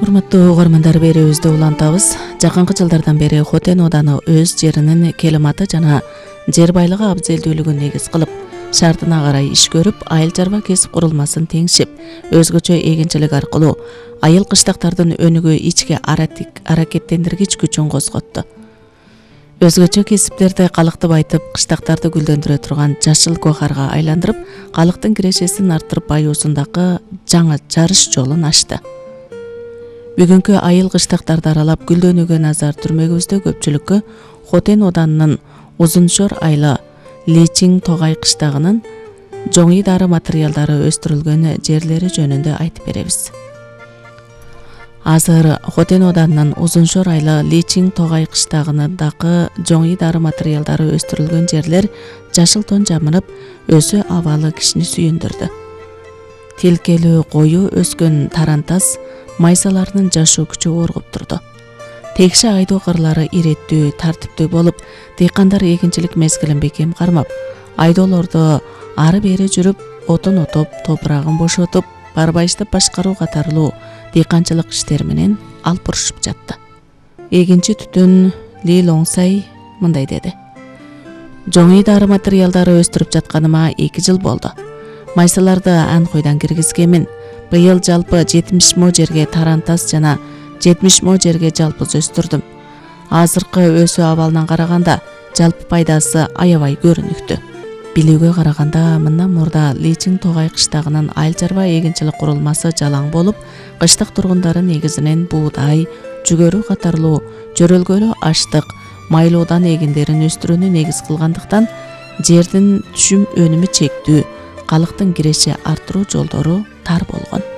Урматтуу угармандар, берүүбүздү улантабыз. Жакынкы жылдардан бери Хотен ооданы өз жеринин климаты жана жер байлыгы абзелдүүлүгүн негиз кылып, шартына карай иш көрүп, айыл чарба кесип курулмасын теңшип, өзгөчө эгинчилик аркылуу айыл кыштактардын өнүгүү ички аракеттендиргич күчүн козготту. Өзгөчө кесиптерди калыкты байтып, кыштактарды гүлдөндүрө турган жашыл гохарга айландырып, калктын кирешесин арттырып баюусундагы жаңы жарыш жолун ачты. Бүгүнкү айыл кыштактарды аралап гүлдөнүүгө назар түрмөгүбүздө көпчүлүккө Хотен оодарынын Узуншор айла Личин Тогай кыштагынын жоңи дары материалдары өстүрүлгөн жерлери жөнүндө айтып беребиз. Азыр Хотен оодарынын Узуншор айла Личин Тогай кыштагынындагы жоңи дары материалдары өстүрүлгөн жерлер жашыл тон жамырып, өсүү абалы кишини сүйүндүрдү. Тилкелүү кою өскөн тарантас майсаларынын жашоо күчү оргуп турду. Текше айдоо кырлары иреттүү, тартиптүү болуп, дыйкандар эгинчилик мезгилин бекем кармап, айдоолорду ары бери жүрүп, отун отоп, топурагын бошотуп, барбайыштап башкаруу катарлуу дыйканчылык иштери менен алып урушуп жатты. Эгинчи түтүн Ли Лоңсай мындай деди: "Жоңи дары материалдары өстүрүп жатканыма 2 жыл болду. Майсаларды анкойдан киргизгенмин. Быйыл жалпы 70 мо жерге тарантас жана 70 мо жерге жалпыз өстүрдүм. Азыркы өсүү абалынан караганда жалпы пайдасы аябай көрүнүктүү. Билүүгө караганда мындан мурда Личин Тогай кыштагынын айыл чарба эгинчилик курулмасы жалаң болуп, кыштак тургундары негизинен буудай, жүгөрү катарлуу жөрөлгөлүү аштык, майлуудан эгиндерин өстүрүүнү негиз кылгандыктан жердин түшүм өнүмү чектүү, калктын киреше арттыруу жолдору тар болгон.